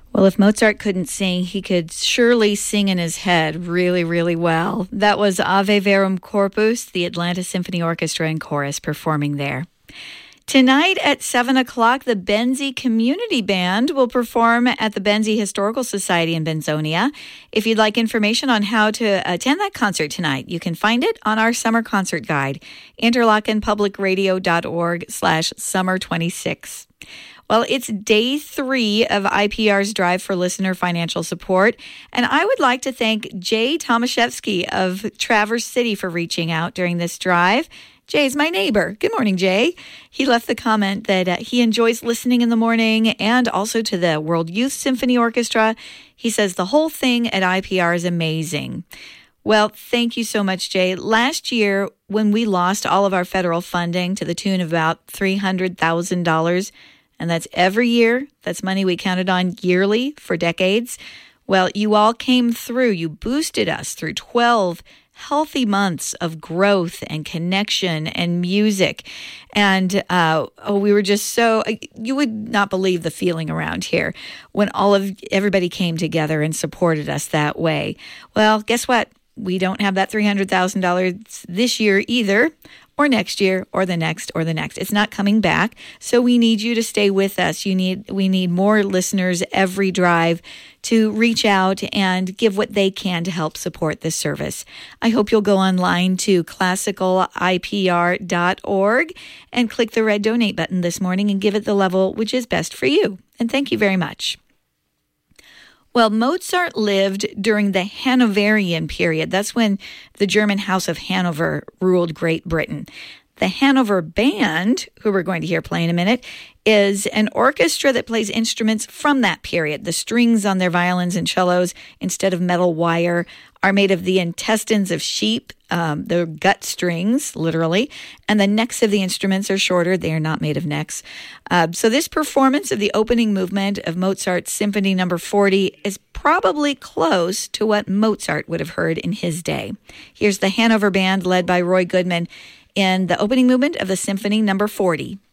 Well, if Mozart couldn't sing, he could surely sing in his head really, really well. That was Ave Verum Corpus, the Atlanta Symphony Orchestra and Chorus performing there. Tonight at 7 o'clock, the Benzie Community Band will perform at the Benzie Historical Society in Benzonia. If you'd like information on how to attend that concert tonight, you can find it on our summer concert guide, interlochenpublicradio.org/summer26. Well, it's day 3 of IPR's Drive for Listener Financial Support, and I would like to thank Jay Tomaszewski of Traverse City for reaching out during this drive. Jay's my neighbor. Good morning, Jay. He left the comment that he enjoys listening in the morning and also to the World Youth Symphony Orchestra. He says the whole thing at IPR is amazing. Well, thank you so much, Jay. Last year, when we lost all of our federal funding to the tune of about $300,000, and that's every year, that's money we counted on yearly for decades, well, you all came through. You boosted us through 12 healthy months of growth and connection and music. And we were just so, you would not believe the feeling around here when everybody came together and supported us that way. Well, guess what? We don't have that $300,000 this year either, or next year, or the next, or the next. It's not coming back. So we need you to stay with us. We need more listeners every drive to reach out and give what they can to help support this service. I hope you'll go online to classicalipr.org and click the red donate button this morning and give it the level which is best for you. And thank you very much. Well, Mozart lived during the Hanoverian period. That's when the German House of Hanover ruled Great Britain. The Hanover Band, who we're going to hear play in a minute, is an orchestra that plays instruments from that period. The strings on their violins and cellos, instead of metal wire, are made of the intestines of sheep, the gut strings, literally, and the necks of the instruments are shorter. They are not made of necks. So this performance of the opening movement of Mozart's Symphony No. 40 is probably close to what Mozart would have heard in his day. Here's the Hanover Band led by Roy Goodman in the opening movement of the Symphony No. 40.